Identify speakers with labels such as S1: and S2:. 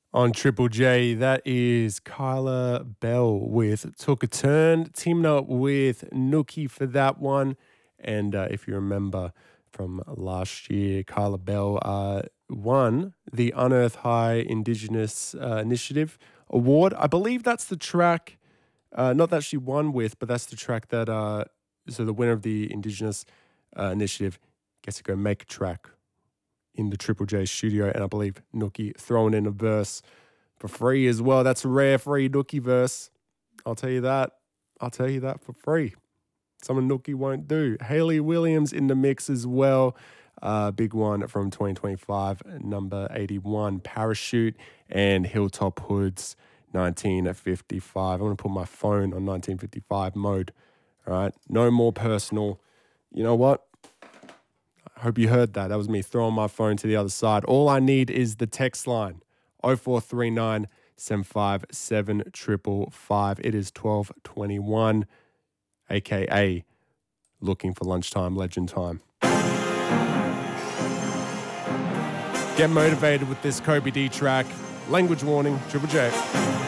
S1: On Triple J, that is Kyla Bell with Took a Turn, teaming up with Nookie for that one. And if you remember from last year, Kyla Bell won the Unearth High Indigenous Initiative Award. I believe that's the track, not that she won with, but that's the track that, so the winner of the Indigenous Initiative gets to go make a track in the Triple J studio, and I believe Nookie throwing in a verse for free as well. That's a rare free Nookie verse. I'll tell you that. I'll tell you that for free. Something Nookie won't do. Hayley Williams in the mix as well. Big one from 2025, number 81, Parachute, and Hilltop Hoods, 1955. I'm going to put my phone on 1955 mode. All right. No more personal. You know what? I hope you heard that. That was me throwing my phone to the other side. All I need is the text line, 0439 757 555. It is 12:21, a.k.a. looking for lunchtime legend time. Get motivated with this Kobe D track. Language warning, Triple J.